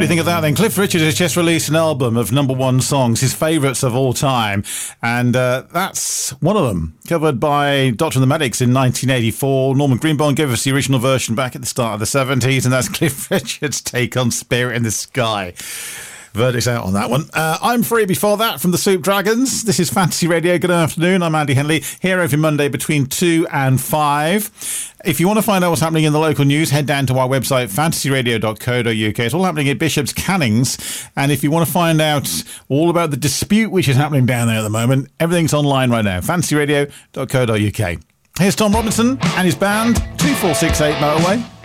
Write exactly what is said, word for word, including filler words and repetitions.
do you think of that then? Cliff Richard has just released an album of number one songs, his favourites of all time. And uh, that's one of them, covered by Doctor and the Medics in nineteen eighty-four. Norman Greenbaum gave us the original version back at the start of the seventies. And that's Cliff Richard's take on Spirit in the Sky. Verdict's out on that one. Uh, I'm free before that from the Soup Dragons. This is Fantasy Radio. Good afternoon. I'm Andy Henley, here every Monday between two and five. If you want to find out what's happening in the local news, head down to our website, fantasy radio dot co dot uk. It's all happening at Bishop's Cannings. And if you want to find out all about the dispute which is happening down there at the moment, everything's online right now, fantasy radio dot co dot uk. Here's Tom Robinson and his band, two four six eight Motorway.